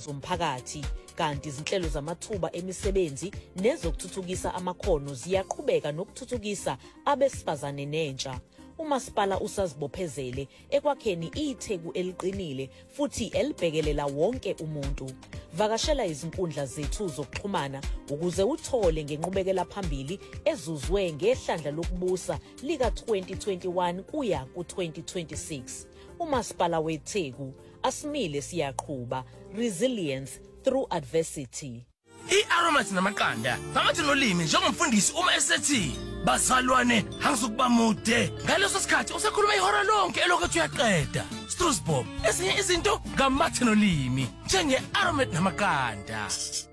zomphakathi, kanti izinhlelo zamathuba emisebenzi nezokuthuthukisa amakhono ziyaqhubeka nokuthuthukisa abesifazane nentsha. Umasipala usazibophezele ekwakheni itheku eliqinile futhi elibhekelela wonke umuntu. Vakashela izinkundla zethu zokuxhumana ukuze uthole ngenqubekela phambili ezuzwe ngehlandla lokubusa lika 2021 kuya ku2026. Umasipala weTheku, asimile siyaqhubha, resilience through adversity. I-Aromat namaqanda ngamathi nolimi njengomfundisi uma esethi bazalwane angizokuba mude ngaleso sikhathi usakhuluma ihora lonke elokhu uyaqeda. Strusbob ezinye izinto ngamathi nolimi njenge-Aromat namaqanda.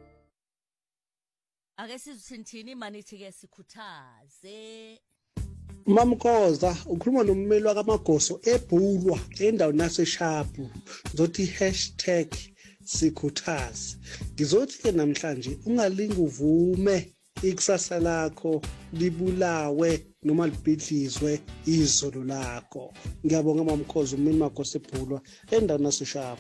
Ake sizithini manithi ke sikhuthaze. Mamkoza ukhuluma nommeli wakamagoso eBhulwa endaweni yaseShapu ngizothi #sikhuthaze. Ngizothi ke namhlanje ungalingi uvume ikusasa lakho libulawe noma libhidlizwe izolo lakho. Ngiyabonga mamkhoza ummeli wamagoso eBhulwa endaweni yaseShapu.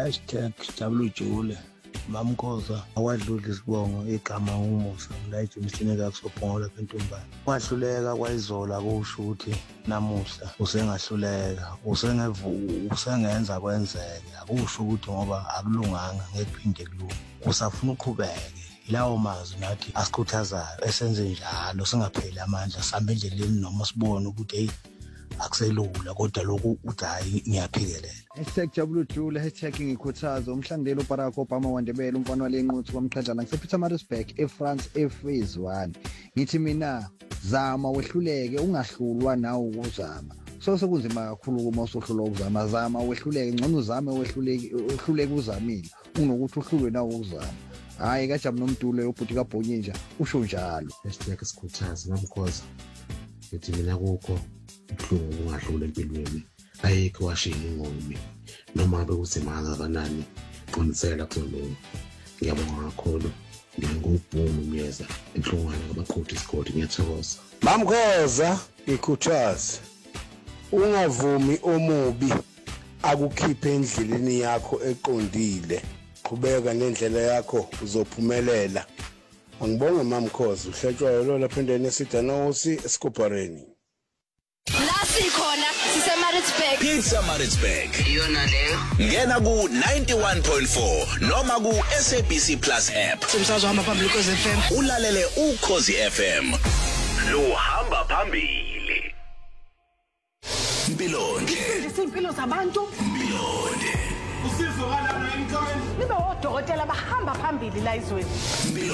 #WJule Mamkhoza awadlula isibongo igama umusa la eJimsini kaSophongola eNtumbane. Wahluleka kwayizola kusho ukuthi namuhla usengahluleka, usengenza kwenzeke. Akusho ukuthi ngoba akulunganga ngekuphinde kulunge. Usafuna uqhubeke. Lawo mazwi nathi asikhuthazayo esenze njalo singapheli amandla sambe endleleni noma sibone ukuthi hey akuselula kodwa lokhu uthi hayi ngiyaphikelela. #WJule #ngikhuthaza umhlandelo uBarack Obama waNdebele umfana walenquthu kwamqhadlana ngisePietermaritzburg eFrance ephase 1. Ngithi mina zama wehluleke ungahlulwa nawe ukuzama. Sokunzima kakhulu uma usohlulwa ukuzama, zama wehluleke, ngcono uzame wehluleke uzamile unokuthi uhlulwe nawe ukuzama. Hayi kaJabu noMdule ubhuti kaBhonyinja usho njalo. #sikhuthaze Mamkhoza. Ngithi mina kukho ubuhlungu ungahlula empilweni. Ayikho washini ngomi noma ngabe uzima kangakanani qinisela kuzolunga. Ngiyabonga kakhulu ngingubhumi myeza enhlungwane ngabaqhutha isigodi ngiyathokoza. Mamkhoza ngikhuthaze ungavumi omubi akukhiphe endleleni yakho eqondile. Qhubeka nendlela yakho uzophumelela. Angibonge Mamkhoza uhletshwayo lo lapha endeni esidanosi eSkophareni. La sikhona siseMaritzburg. Pietermaritzburg. Iyona leyo. Ngena ku 91.4 noma ku SABC Plus app. Simsazwa phambili kweZFM. Ulalele uKhozi FM. Luhamba phambili. Mpilonke. Isimpilo zabantu. Mpilonke. Usizwe kalana emkhaya. Nibe odokotela bahamba phambili la izweni.